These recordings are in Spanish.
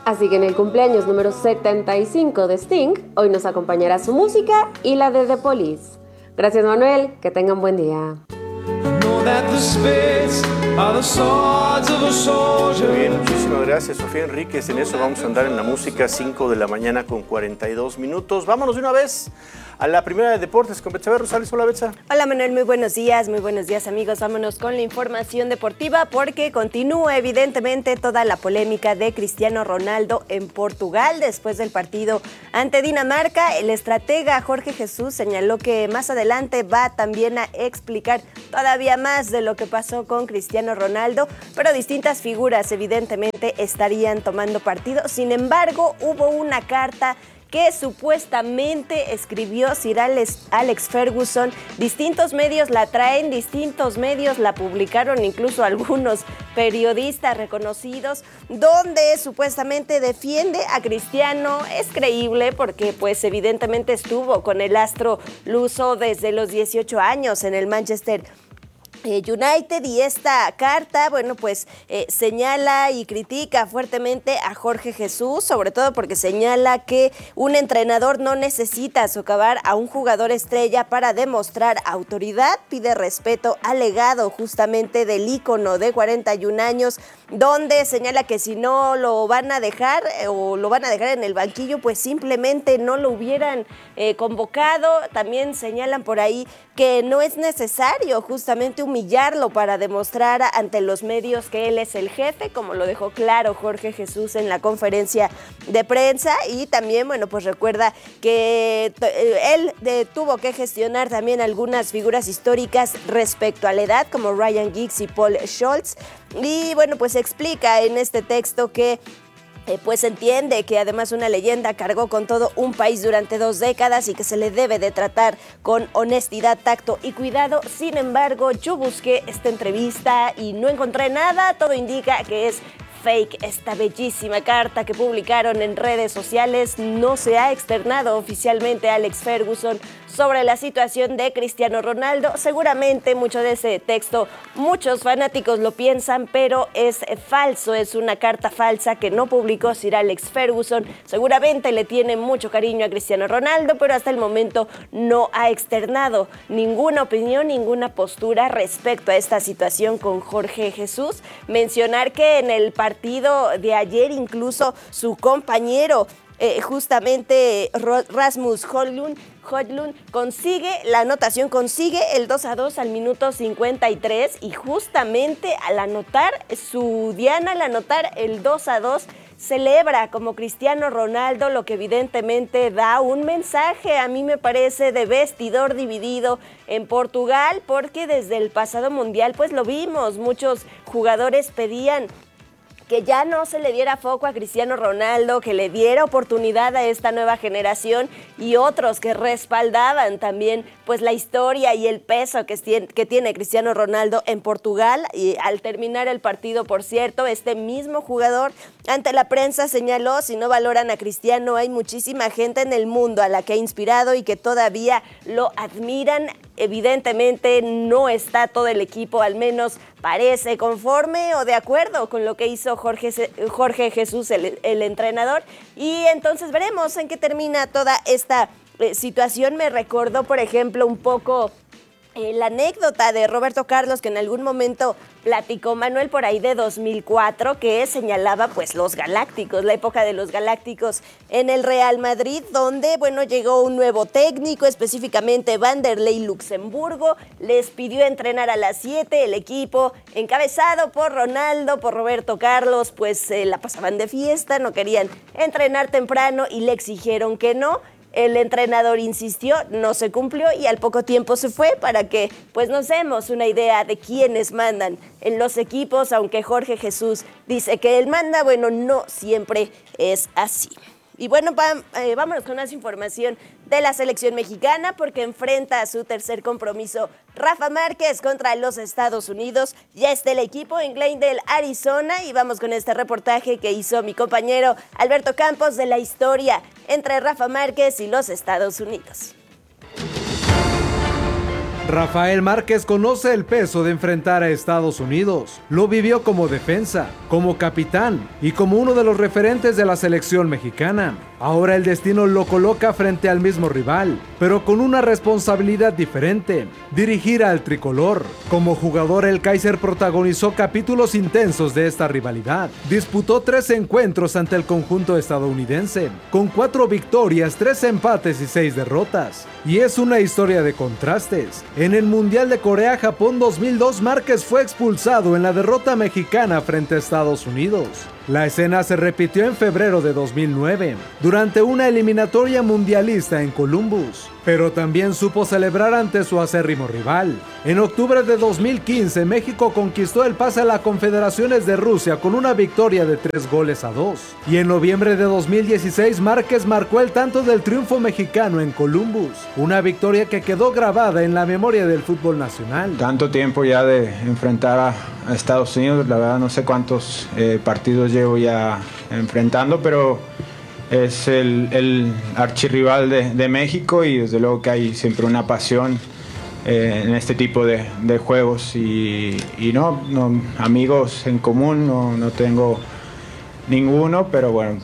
Así que en el cumpleaños número 75 de Sting, hoy nos acompañará su música y la de The Police. Gracias, Manuel, que tengan buen día. Muy bien, muchísimas gracias, Sofía Enríquez. En eso vamos a andar en la música, 5 de la mañana con 42 minutos. Vámonos de una vez a la primera de deportes con Betsabe Rosales. Hola, Betsa. Hola, Manuel, muy buenos días, amigos. Vámonos con la información deportiva porque continúa evidentemente toda la polémica de Cristiano Ronaldo en Portugal después del partido ante Dinamarca. El estratega Jorge Jesús señaló que más adelante va también a explicar todavía más de lo que pasó con Cristiano Ronaldo, pero distintas figuras evidentemente estarían tomando partido. Sin embargo, hubo una carta que supuestamente escribió Sir Alex Ferguson. Distintos medios la traen, distintos medios la publicaron, incluso algunos periodistas reconocidos, donde supuestamente defiende a Cristiano. Es creíble porque pues evidentemente estuvo con el astro luso desde los 18 años en el Manchester United, y esta carta, señala y critica fuertemente a Jorge Jesús, sobre todo porque señala que un entrenador no necesita socavar a un jugador estrella para demostrar autoridad. Pide respeto al legado justamente del ícono de 41 años, donde señala que si no lo van a dejar o lo van a dejar en el banquillo, pues simplemente no lo hubieran convocado. También señalan por ahí que no es necesario justamente humillarlo para demostrar ante los medios que él es el jefe, como lo dejó claro Jorge Jesús en la conferencia de prensa. Y también, recuerda que él tuvo que gestionar también algunas figuras históricas respecto a la edad, como Ryan Giggs y Paul Scholes. Y explica en este texto que entiende que además una leyenda cargó con todo un país durante 2 décadas y que se le debe de tratar con honestidad, tacto y cuidado. Sin embargo, yo busqué esta entrevista y no encontré nada. Todo indica que es fake. Esta bellísima carta que publicaron en redes sociales no se ha externado oficialmente a Alex Ferguson sobre la situación de Cristiano Ronaldo. Seguramente mucho de ese texto, muchos fanáticos lo piensan, pero es falso, es una carta falsa que no publicó Sir Alex Ferguson. Seguramente le tiene mucho cariño a Cristiano Ronaldo, pero hasta el momento no ha externado ninguna opinión, ninguna postura respecto a esta situación con Jorge Jesús. Mencionar que en el partido de ayer incluso su compañero justamente Rasmus Højlund consigue la anotación, consigue el 2-2 al minuto 53, y justamente al anotar su diana, al anotar el 2-2, celebra como Cristiano Ronaldo, lo que evidentemente da un mensaje, a mí me parece, de vestidor dividido en Portugal, porque desde el pasado mundial pues lo vimos, muchos jugadores pedían que ya no se le diera foco a Cristiano Ronaldo, que le diera oportunidad a esta nueva generación, y otros que respaldaban también pues la historia y el peso que tiene Cristiano Ronaldo en Portugal. Y al terminar el partido, por cierto, este mismo jugador ante la prensa señaló: si no valoran a Cristiano, hay muchísima gente en el mundo a la que ha inspirado y que todavía lo admiran. Evidentemente no está todo el equipo, al menos parece, conforme o de acuerdo con lo que hizo Jorge Jesús, el entrenador. Y entonces veremos en qué termina toda esta situación. Me recordó, por ejemplo, un poco la anécdota de Roberto Carlos, que en algún momento platicó, Manuel, por ahí de 2004, que señalaba pues los Galácticos, la época de los Galácticos en el Real Madrid, donde llegó un nuevo técnico, específicamente Vanderlei Luxemburgo, les pidió entrenar a las 7, el equipo encabezado por Ronaldo, por Roberto Carlos, pues la pasaban de fiesta, no querían entrenar temprano y le exigieron que no. El entrenador insistió, no se cumplió y al poco tiempo se fue, para que pues nos demos una idea de quiénes mandan en los equipos. Aunque Jorge Jesús dice que él manda, no siempre es así. Y vámonos con más información de la selección mexicana, porque enfrenta a su tercer compromiso Rafa Márquez contra los Estados Unidos. Ya está el equipo en Glendale, Arizona, y vamos con este reportaje que hizo mi compañero Alberto Campos de la historia entre Rafa Márquez y los Estados Unidos. Rafael Márquez conoce el peso de enfrentar a Estados Unidos. Lo vivió como defensa, como capitán y como uno de los referentes de la selección mexicana. Ahora el destino lo coloca frente al mismo rival, pero con una responsabilidad diferente: dirigir al tricolor. Como jugador, el Kaiser protagonizó capítulos intensos de esta rivalidad. Disputó 3 encuentros ante el conjunto estadounidense, con 4 victorias, 3 empates y 6 derrotas. Y es una historia de contrastes. En el Mundial de Corea-Japón 2002, Márquez fue expulsado en la derrota mexicana frente a Estados Unidos. La escena se repitió en febrero de 2009, durante una eliminatoria mundialista en Columbus, pero también supo celebrar ante su acérrimo rival. En octubre de 2015, México conquistó el pase a las Confederaciones de Rusia con una victoria de 3-2. Y en noviembre de 2016, Márquez marcó el tanto del triunfo mexicano en Columbus, una victoria que quedó grabada en la memoria del fútbol nacional. Tanto tiempo ya de enfrentar a Estados Unidos, la verdad no sé cuántos partidos llevo ya enfrentando, pero es el archirrival de México, y desde luego que hay siempre una pasión en este tipo de juegos, y no, amigos en común no tengo ninguno, pero bueno,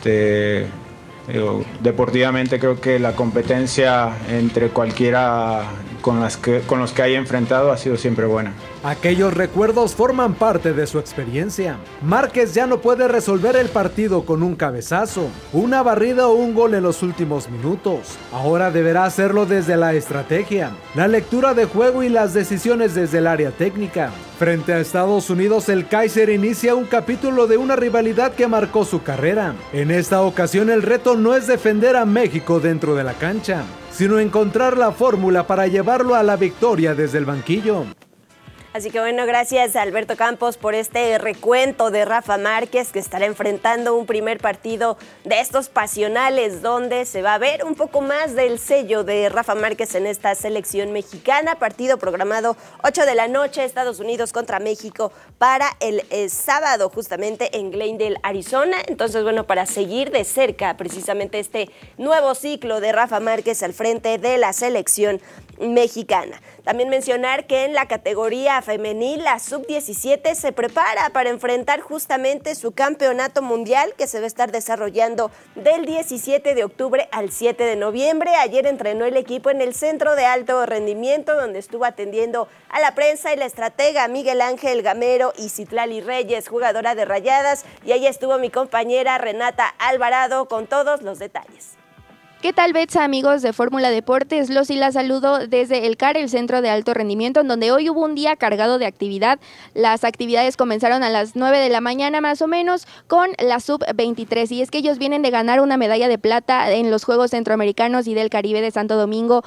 deportivamente creo que la competencia entre cualquiera con los que haya enfrentado ha sido siempre buena. Aquellos recuerdos forman parte de su experiencia. Márquez ya no puede resolver el partido con un cabezazo, una barrida o un gol en los últimos minutos. Ahora deberá hacerlo desde la estrategia, la lectura de juego y las decisiones desde el área técnica. Frente a Estados Unidos, el Kaiser inicia un capítulo de una rivalidad que marcó su carrera. En esta ocasión, el reto no es defender a México dentro de la cancha, sino encontrar la fórmula para llevarlo a la victoria desde el banquillo. Así que bueno, gracias a Alberto Campos por este recuento de Rafa Márquez, que estará enfrentando un primer partido de estos pasionales, donde se va a ver un poco más del sello de Rafa Márquez en esta selección mexicana. Partido programado 8 de la noche, Estados Unidos contra México, para el sábado, justamente en Glendale, Arizona. Entonces, bueno, para seguir de cerca precisamente este nuevo ciclo de Rafa Márquez al frente de la selección mexicana. También mencionar que en la categoría femenil, la sub-17 se prepara para enfrentar justamente su campeonato mundial, que se va a estar desarrollando del 17 de octubre al 7 de noviembre. Ayer entrenó el equipo en el Centro de Alto Rendimiento, donde estuvo atendiendo a la prensa y la estratega Miguel Ángel Gamero y Citlali Reyes, jugadora de Rayadas, y ahí estuvo mi compañera Renata Alvarado con todos los detalles. ¿Qué tal, Betsa, amigos de Fórmula Deportes? Los y la saludo desde el CAR, el Centro de Alto Rendimiento, en donde hoy hubo un día cargado de actividad. Las actividades comenzaron a las 9 de la mañana más o menos con la sub-23, y es que ellos vienen de ganar una medalla de plata en los Juegos Centroamericanos y del Caribe de Santo Domingo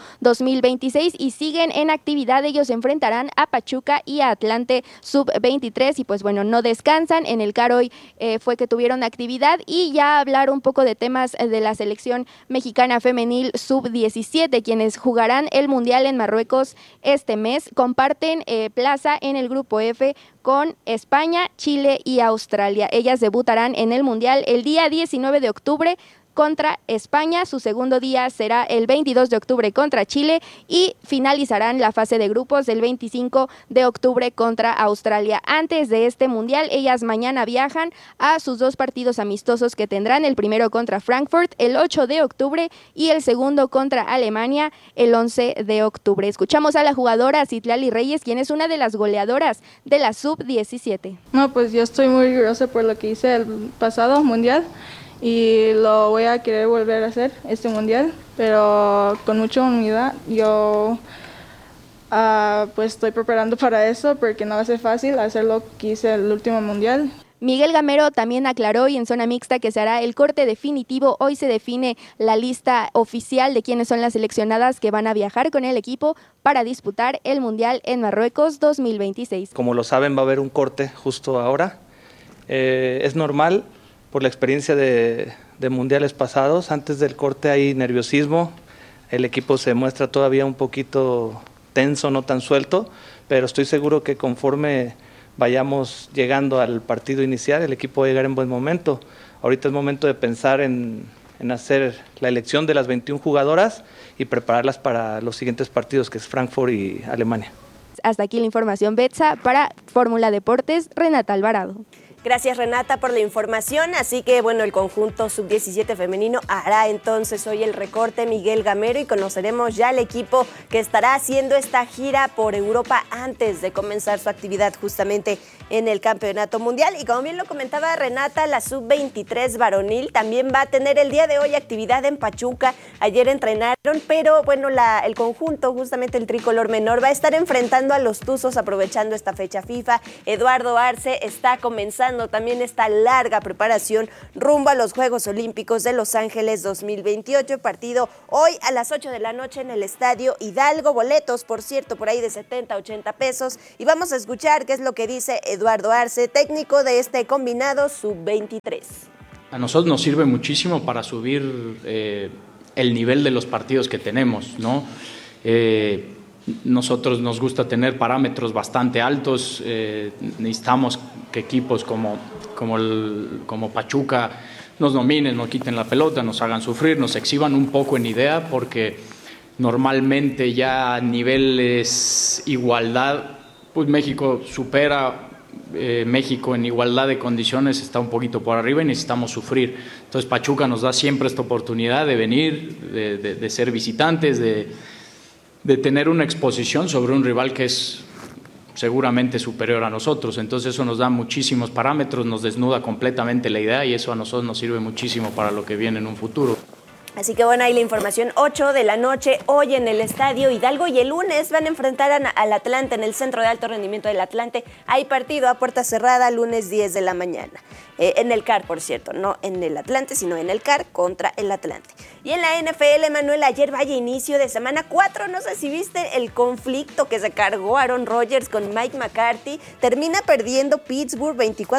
2026 y siguen en actividad. Ellos se enfrentarán a Pachuca y a Atlante sub-23 y pues bueno, no descansan. En el CAR hoy fue que tuvieron actividad, y ya hablar un poco de temas de la selección mexicana femenil sub-17, quienes jugarán el Mundial en Marruecos este mes. Comparten plaza en el Grupo F con España, Chile y Australia. Ellas debutarán en el Mundial el día 19 de octubre contra España, su segundo día será el 22 de octubre contra Chile y finalizarán la fase de grupos el 25 de octubre contra Australia. Antes de este mundial, ellas mañana viajan a sus 2 partidos amistosos que tendrán, el primero contra Frankfurt el 8 de octubre y el segundo contra Alemania el 11 de octubre. Escuchamos a la jugadora Citlali Reyes, quien es una de las goleadoras de la sub-17. No, pues yo estoy muy orgullosa por lo que hice el pasado mundial, y lo voy a querer volver a hacer este mundial, pero con mucha humildad. Yo pues estoy preparando para eso, porque no va a ser fácil hacer lo que hice el último mundial. Miguel Gamero también aclaró, y en zona mixta, que se hará el corte definitivo. Hoy se define la lista oficial de quiénes son las seleccionadas que van a viajar con el equipo para disputar el Mundial en Marruecos 2026. Como lo saben, va a haber un corte justo ahora. Es normal por la experiencia de mundiales pasados. Antes del corte hay nerviosismo, el equipo se muestra todavía un poquito tenso, no tan suelto, pero estoy seguro que conforme vayamos llegando al partido inicial, el equipo va a llegar en buen momento. Ahorita es momento de pensar en en hacer la elección de las 21 jugadoras y prepararlas para los siguientes partidos, que es Frankfurt y Alemania. Hasta aquí la información, Betsa. Para Fórmula Deportes, Renata Alvarado. Gracias, Renata, por la información. Así que, bueno, el conjunto sub-17 femenino hará entonces hoy el recorte Miguel Gamero y conoceremos ya el equipo que estará haciendo esta gira por Europa antes de comenzar su actividad justamente en el Campeonato Mundial. Y como bien lo comentaba Renata, la sub-23 varonil también va a tener el día de hoy actividad en Pachuca. Ayer entrenaron, pero bueno, el conjunto, justamente el tricolor menor, va a estar enfrentando a los Tuzos aprovechando esta fecha FIFA. Eduardo Arce está comenzando también esta larga preparación rumbo a los Juegos Olímpicos de Los Ángeles 2028, partido hoy a las 8 de la noche en el Estadio Hidalgo. Boletos, por cierto, por ahí de 70, 80 pesos. Y vamos a escuchar qué es lo que dice Eduardo Arce, técnico de este combinado sub-23. A nosotros nos sirve muchísimo para subir el nivel de los partidos que tenemos, ¿no? Nosotros nos gusta tener parámetros bastante altos, necesitamos que equipos como Pachuca nos dominen, nos quiten la pelota, nos hagan sufrir, nos exhiban un poco en idea, porque normalmente ya a niveles igualdad, pues México supera, México en igualdad de condiciones está un poquito por arriba y necesitamos sufrir. Entonces Pachuca nos da siempre esta oportunidad de venir, de ser visitantes, de tener una exposición sobre un rival que es seguramente superior a nosotros. Entonces eso nos da muchísimos parámetros, nos desnuda completamente la idea y eso a nosotros nos sirve muchísimo para lo que viene en un futuro. Así que bueno, ahí la información, 8 de la noche, hoy en el Estadio Hidalgo, y el lunes van a enfrentar al Atlante en el Centro de Alto Rendimiento del Atlante. Hay partido a puerta cerrada, lunes 10 de la mañana. En el CAR, por cierto, no en el Atlante, sino en el CAR contra el Atlante. Y en la NFL, Manuel, ayer vaya inicio de semana 4, no sé si viste el conflicto que se cargó Aaron Rodgers con Mike McCarthy. Termina perdiendo Pittsburgh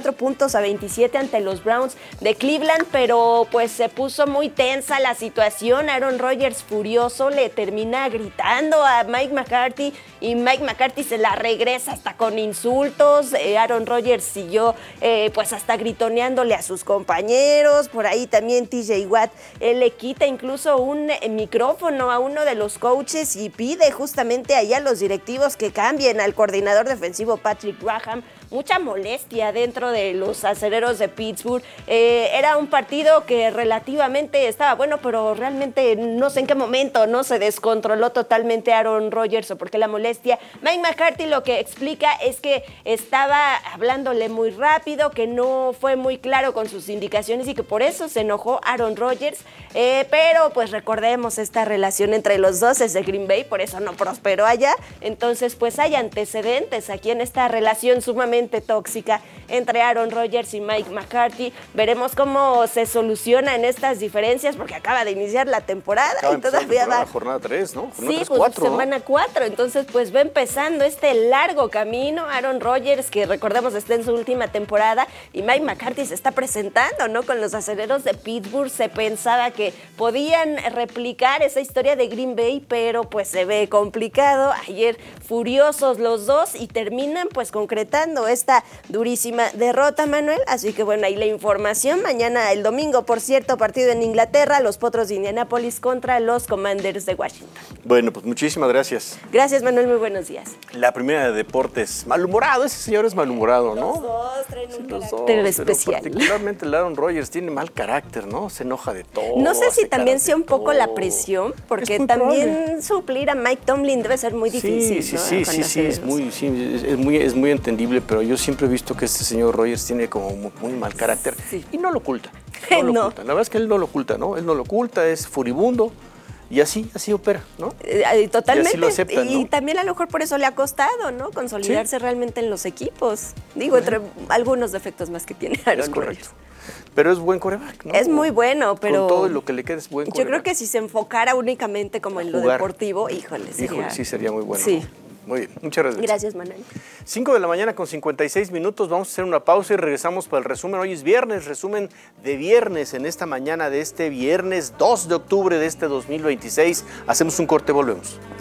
24-27 ante los Browns de Cleveland, pero pues se puso muy tensa la situación. Aaron Rodgers, furioso, le termina gritando a Mike McCarthy y Mike McCarthy se la regresa hasta con insultos. Aaron Rodgers siguió pues hasta gritoneándole a sus compañeros. Por ahí también TJ Watt le quita incluso un micrófono a uno de los coaches y pide justamente ahí a los directivos que cambien al coordinador defensivo Patrick Graham. Mucha molestia dentro de los acereros de Pittsburgh. Era un partido que relativamente estaba bueno, pero realmente no sé en qué momento no se descontroló totalmente Aaron Rodgers o porque la molestia. Mike McCarthy lo que explica es que estaba hablándole muy rápido, que no fue muy claro con sus indicaciones y que por eso se enojó Aaron Rodgers. Pero pues recordemos esta relación entre los dos es de Green Bay, por eso no prosperó allá. Entonces pues hay antecedentes aquí en esta relación sumamente tóxica entre Aaron Rodgers y Mike McCarthy. Veremos cómo se solucionan estas diferencias porque acaba de iniciar la temporada y todavía va jornada 3, ¿no? Sí, pues semana 4, entonces pues va empezando este largo camino. Aaron Rodgers, que recordemos está en su última temporada, y Mike McCarthy se está presentando, ¿no? Con los acereros de Pittsburgh. Se pensaba que podían replicar esa historia de Green Bay, pero pues se ve complicado. Ayer furiosos los dos y terminan pues concretando esta durísima derrota, Manuel. Así que bueno, ahí la información. Mañana, el domingo, por cierto, partido en Inglaterra, los Potros de Indianápolis contra los Commanders de Washington. Bueno, pues muchísimas gracias. Gracias, Manuel, muy buenos días. La primera de deportes, malhumorado, ese señor es malhumorado, ¿no? Los dos traen un carácter especial. Particularmente el Aaron Rodgers tiene mal carácter, ¿no? Se enoja de todo. No sé si también sea un poco la presión, porque también suplir a Mike Tomlin debe ser muy difícil. Sí, es muy entendible, pero yo siempre he visto que este señor Rodgers tiene como muy mal carácter y no lo oculta. Oculta. La verdad es que él no lo oculta, ¿no? Él no lo oculta, es furibundo. Y así opera, ¿no? Totalmente. Y así lo acepta, ¿no? Y también a lo mejor por eso le ha costado, ¿no? Consolidarse realmente en los equipos. Digo, entre algunos defectos más que tiene Aaron Rodgers. Pero es buen quarterback, ¿no? Es muy bueno, pero... Con todo lo que le queda es buen quarterback. Yo creo que si se enfocara únicamente como en lo deportivo, híjole, sí, sería muy bueno. Sí. Muy bien, muchas gracias. Gracias, Manuel. 5 de la mañana con 56 minutos, vamos a hacer una pausa y regresamos para el resumen. Hoy es viernes, resumen de viernes en esta mañana de este viernes 2 de octubre de este 2026. Hacemos un corte, volvemos.